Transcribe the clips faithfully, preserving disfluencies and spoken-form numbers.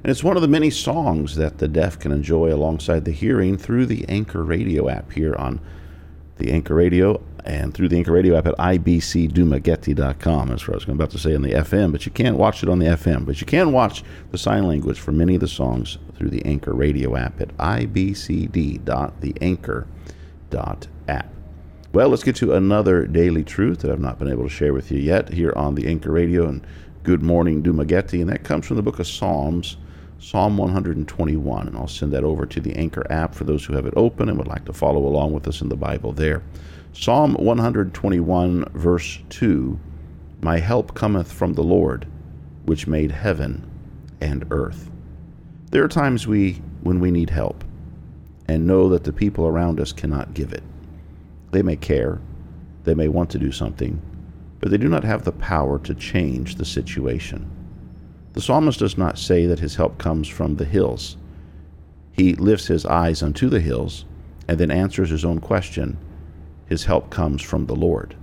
And it's one of the many songs that the deaf can enjoy alongside the hearing through the Anchor Radio app here on the Anchor Radio and through the Anchor Radio app at I B C Dumaguete dot com. That's what I was about to say on the F M, but you can't watch it on the F M. But you can watch the sign language for many of the songs through the Anchor Radio app at I B C D dot the anchor dot app. Well, let's get to another daily truth that I've not been able to share with you yet here on the Anchor Radio and Good Morning Dumaguete, and that comes from the book of Psalms, Psalm one hundred twenty-one, and I'll send that over to the Anchor app for those who have it open and would like to follow along with us in the Bible there. Psalm one hundred twenty-one, verse two, My help cometh from the Lord, which made heaven and earth. There are times we when we need help and know that the people around us cannot give it. They may care, they may want to do something, but they do not have the power to change the situation. The psalmist does not say that his help comes from the hills. He lifts his eyes unto the hills and then answers his own question. His help comes from the Lord.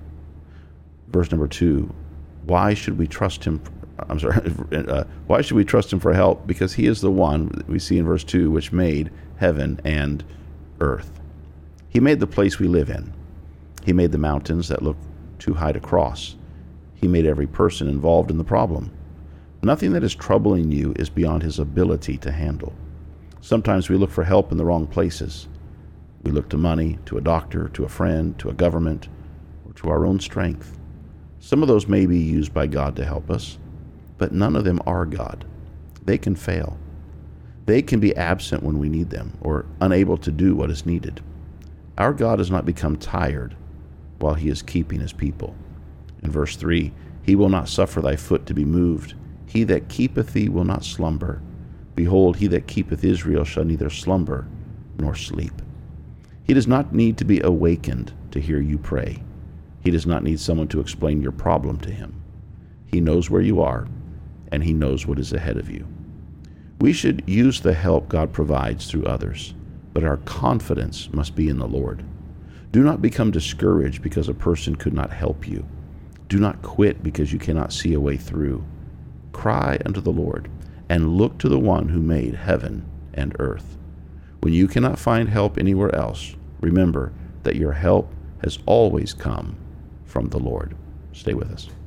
Verse number two, why should we trust him? I'm sorry, uh, why should we trust him for help? Because he is the one, we see in verse two, which made heaven and earth. He made the place we live in. He made the mountains that look too high to cross. He made every person involved in the problem. Nothing that is troubling you is beyond his ability to handle. Sometimes we look for help in the wrong places. We look to money, to a doctor, to a friend, to a government, or to our own strength. Some of those may be used by God to help us, but none of them are God. They can fail. They can be absent when we need them, or unable to do what is needed. Our God does not become tired while he is keeping his people. In verse three, he will not suffer thy foot to be moved. He that keepeth thee will not slumber. Behold, he that keepeth Israel shall neither slumber nor sleep. He does not need to be awakened to hear you pray. He does not need someone to explain your problem to him. He knows where you are, and he knows what is ahead of you. We should use the help God provides through others, but our confidence must be in the Lord. Do not become discouraged because a person could not help you. Do not quit because you cannot see a way through. Cry unto the Lord, and look to the one who made heaven and earth. When you cannot find help anywhere else, remember that your help has always come from the Lord. Stay with us.